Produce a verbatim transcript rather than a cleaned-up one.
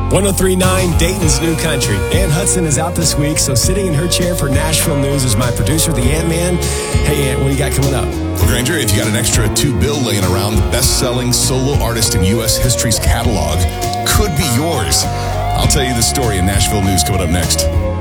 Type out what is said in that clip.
one oh three point nine Dayton's New Country. Ann Hudson is out this week, so sitting in her chair for Nashville News is my producer, the Ant-Man. Hey, Ant, what do you got coming up? Well, Granger, if you got an extra two bill laying around, the best-selling solo artist in U S history's catalog could be yours. I'll tell you the story in Nashville News coming up next.